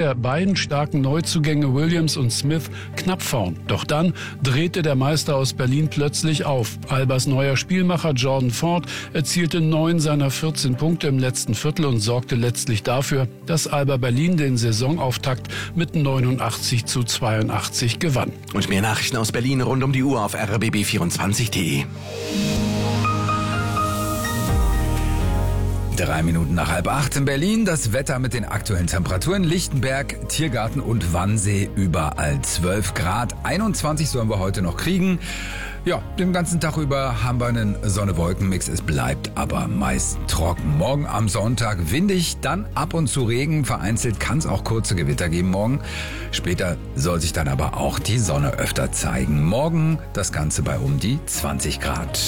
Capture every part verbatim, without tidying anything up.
der beiden starken Neuzugänge Williams und Smith knapp vorn. Doch dann drehte der Meister aus Berlin plötzlich auf. Albas neuer Spielmacher Jordan Ford erzielte neun seiner vierzehn Punkte im letzten Viertel und sorgte letztlich dafür, dass Alba Berlin den Saisonauftakt mit neunundachtzig zu zweiundachtzig gewann. Und mehr Nachrichten aus Berlin rund um die Uhr auf r b b vierundzwanzig punkt d e. Drei Minuten nach halb acht in Berlin. Das Wetter mit den aktuellen Temperaturen. Lichtenberg, Tiergarten und Wannsee überall zwölf Grad. einundzwanzig sollen wir heute noch kriegen. Ja, den ganzen Tag über haben wir einen Sonne-Wolken-Mix. Es bleibt aber meist trocken. Morgen am Sonntag windig, dann ab und zu Regen. Vereinzelt kann es auch kurze Gewitter geben morgen. Später soll sich dann aber auch die Sonne öfter zeigen. Morgen das Ganze bei um die zwanzig Grad.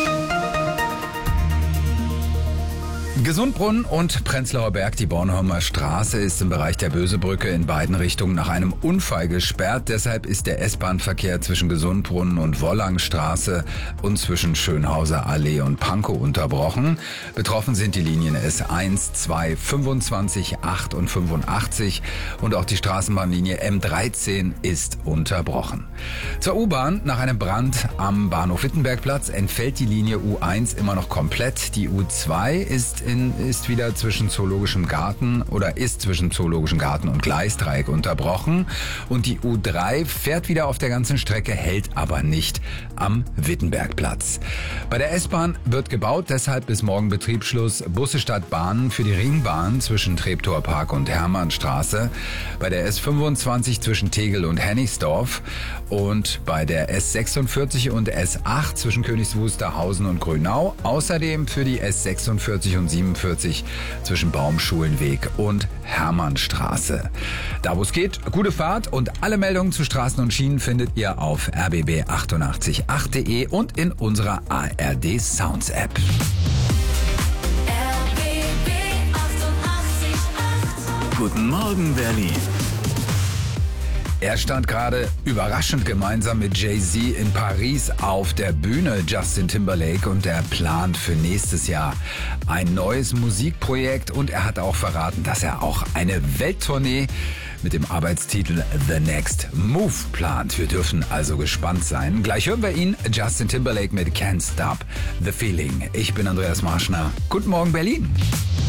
Gesundbrunnen und Prenzlauer Berg, die Bornholmer Straße ist im Bereich der Bösebrücke in beiden Richtungen nach einem Unfall gesperrt. Deshalb ist der S-Bahn-Verkehr zwischen Gesundbrunnen und Wollangstraße und zwischen Schönhauser Allee und Pankow unterbrochen. Betroffen sind die Linien S eins, zwei, fünfundzwanzig, acht und fünfundachtzig und auch die Straßenbahnlinie M dreizehn ist unterbrochen. Zur U-Bahn: Nach einem Brand am Bahnhof Wittenbergplatz entfällt die Linie U eins immer noch komplett. Die U zwei ist in, ist wieder zwischen Zoologischem Garten oder ist zwischen Zoologischem Garten und Gleisdreieck unterbrochen. Und die U drei fährt wieder auf der ganzen Strecke, hält aber nicht am Wittenbergplatz. Bei der S-Bahn wird gebaut, deshalb bis morgen Betriebsschluss. Busse statt Bahnen für die Ringbahn zwischen Treptower Park und Hermannstraße. Bei der S fünfundzwanzig zwischen Tegel und Hennigsdorf. Und bei der S sechsundvierzig und S acht zwischen Königs Wusterhausen und Grünau. Außerdem für die S sechsundvierzig und siebenundvierzig zwischen Baumschulenweg und Hermannstraße. Da wo es geht, gute Fahrt und alle Meldungen zu Straßen und Schienen findet ihr auf r b b achtundachtzig punkt acht punkt de und in unserer A R D Sounds App. Guten Morgen, Berlin. Er stand gerade überraschend gemeinsam mit Jay-Z in Paris auf der Bühne, Justin Timberlake, und er plant für nächstes Jahr ein neues Musikprojekt und er hat auch verraten, dass er auch eine Welttournee mit dem Arbeitstitel The Next Move plant. Wir dürfen also gespannt sein. Gleich hören wir ihn, Justin Timberlake mit Can't Stop the Feeling. Ich bin Andreas Marschner. Guten Morgen, Berlin.